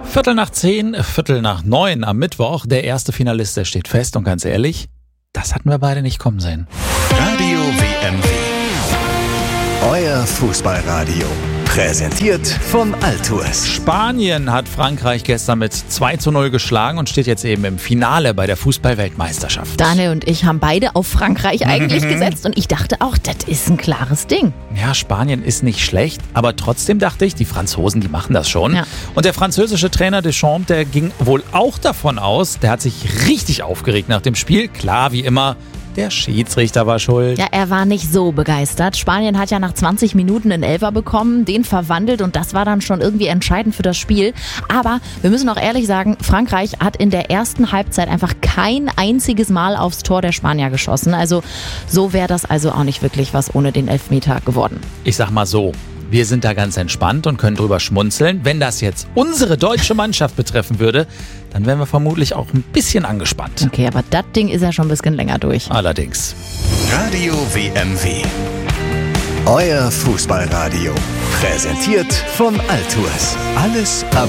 10:15, 8:45 am Mittwoch. Der erste Finalist, der steht fest. Und ganz ehrlich, das hatten wir beide nicht kommen sehen. Radio WMW. Euer Fußballradio. Präsentiert von Altours. Spanien hat Frankreich gestern mit 2:0 geschlagen und steht jetzt eben im Finale bei der Fußball-Weltmeisterschaft. Daniel und ich haben beide auf Frankreich eigentlich gesetzt und ich dachte auch, das ist ein klares Ding. Ja, Spanien ist nicht schlecht, aber trotzdem dachte ich, die Franzosen, die machen das schon. Ja. Und der französische Trainer Deschamps, der ging wohl auch davon aus, der hat sich richtig aufgeregt nach dem Spiel. Klar, wie immer, der Schiedsrichter war schuld. Ja, er war nicht so begeistert. Spanien hat ja nach 20 Minuten einen Elfer bekommen, den verwandelt und das war dann schon irgendwie entscheidend für das Spiel. Aber wir müssen auch ehrlich sagen, Frankreich hat in der ersten Halbzeit einfach kein einziges Mal aufs Tor der Spanier geschossen. Also so wäre das also auch nicht wirklich was ohne den Elfmeter geworden. Ich sag mal so, wir sind da ganz entspannt und können drüber schmunzeln. Wenn das jetzt unsere deutsche Mannschaft betreffen würde, dann wären wir vermutlich auch ein bisschen angespannt. Okay, aber das Ding ist ja schon ein bisschen länger durch. Allerdings. Radio WMW. Euer Fußballradio. Präsentiert von Altours. Alles am